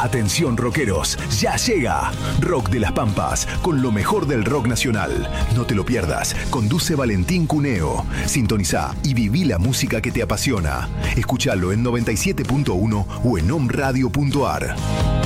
Atención rockeros, ya llega Rock de las Pampas, con lo mejor del rock nacional. No te lo pierdas, conduce Valentín Cuneo. Sintonizá y viví la música que te apasiona. Escúchalo en 97.1 o en omradio.ar.